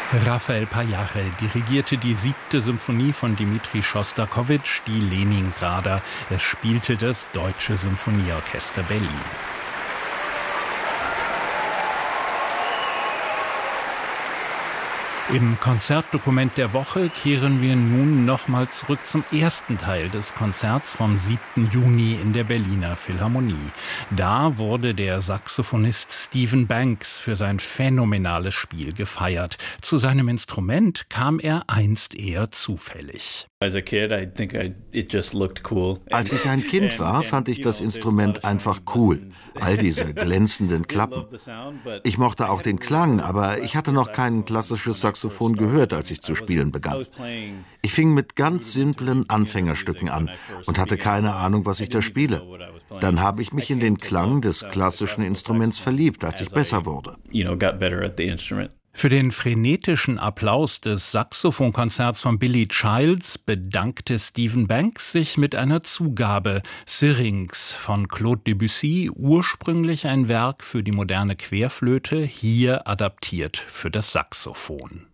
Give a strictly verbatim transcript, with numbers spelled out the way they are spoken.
Rafael Pajare dirigierte die siebte Symphonie von Dmitri Schostakowitsch, die Leningrader. Es spielte das Deutsche Symphonieorchester Berlin. Im Konzertdokument der Woche kehren wir nun nochmal zurück zum ersten Teil des Konzerts vom siebten Juni in der Berliner Philharmonie. Da wurde der Saxophonist Stephen Banks für sein phänomenales Spiel gefeiert. Zu seinem Instrument kam er einst eher zufällig. Als ich ein Kind war, fand ich das Instrument einfach cool. All diese glänzenden Klappen. Ich mochte auch den Klang, aber ich hatte noch kein klassisches Saxophon gehört, als ich zu spielen begann. Ich fing mit ganz simplen Anfängerstücken an und hatte keine Ahnung, was ich da spiele. Dann habe ich mich in den Klang des klassischen Instruments verliebt, als ich besser wurde. Für den frenetischen Applaus des Saxophonkonzerts von Billy Childs bedankte Stephen Banks sich mit einer Zugabe. Syrinx von Claude Debussy, ursprünglich ein Werk für die moderne Querflöte, hier adaptiert für das Saxophon.